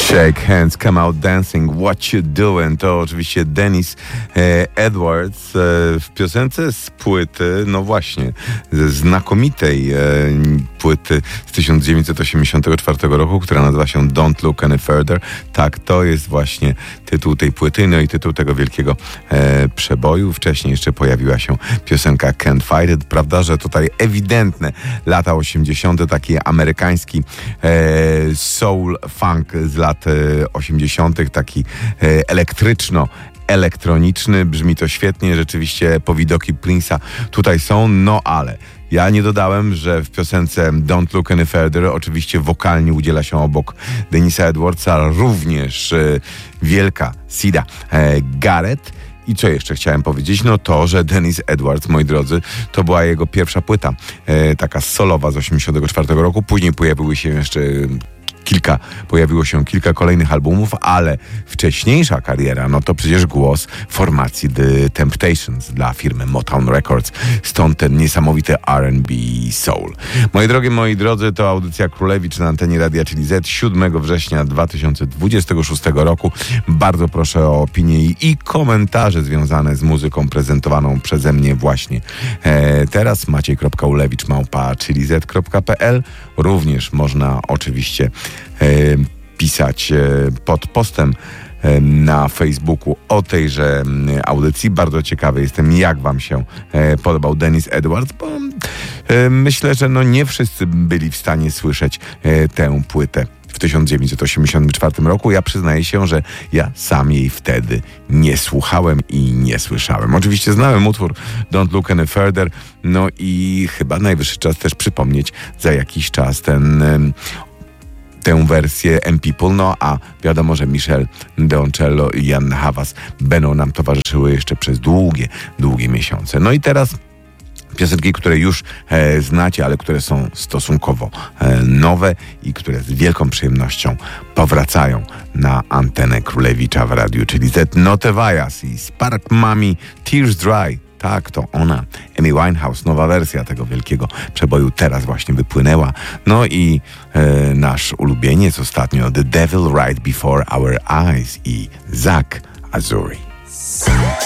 Shake hands, come out dancing, what you doing? To oczywiście Dennis Edwards w piosence z płyty, no właśnie, ze znakomitej płyty z 1984 roku, która nazywa się Don't Look Any Further. Tak, to jest właśnie tytuł tej płyty, no i tytuł tego wielkiego przeboju. Wcześniej jeszcze pojawiła się piosenka Can't Fight It. Prawda, że tutaj ewidentne lata 80., taki amerykański soul funk z lat 80., taki elektryczno-elektroniczny. Brzmi to świetnie, rzeczywiście powidoki Prince'a tutaj są, no ale ja nie dodałem, że w piosence Don't Look Any Further oczywiście wokalnie udziela się obok Denisa Edwardsa również wielka Sida Garrett. I co jeszcze chciałem powiedzieć? No to, że Dennis Edwards, moi drodzy, to była jego pierwsza płyta, taka solowa z 1984 roku. Później pojawiło się kilka kolejnych albumów, ale wcześniejsza kariera, no to przecież głos formacji The Temptations dla firmy Motown Records. Stąd ten niesamowity R&B soul. Moje drogie, moi drodzy, to audycja Królewicz na antenie Radia Czyli Z 7 września 2026 roku. Bardzo proszę o opinie i komentarze związane z muzyką prezentowaną przeze mnie właśnie teraz. maciej.ulewicz@chilizet.pl. Również można oczywiście pisać pod postem na Facebooku o tejże audycji. Bardzo ciekawy jestem, jak wam się podobał Dennis Edwards, bo myślę, że no nie wszyscy byli w stanie słyszeć tę płytę w 1984 roku. Ja przyznaję się, że ja sam jej wtedy nie słuchałem i nie słyszałem. Oczywiście znałem utwór Don't Look Any Further, no i chyba najwyższy czas też przypomnieć za jakiś czas tę wersję M-People, no a wiadomo, że Michel Deoncello i Jan Havas będą nam towarzyszyły jeszcze przez długie miesiące. No i teraz piosenki, które już znacie, ale które są stosunkowo nowe i które z wielką przyjemnością powracają na antenę Królewicza w Radiu Czyli Z. Notte Vallas i Spark Mami Tears Dry. Tak, to ona, Amy Winehouse, nowa wersja tego wielkiego przeboju teraz właśnie wypłynęła. No i nasz ulubieniec ostatnio, The Devil Right Before Our Eyes i Zach Azuri.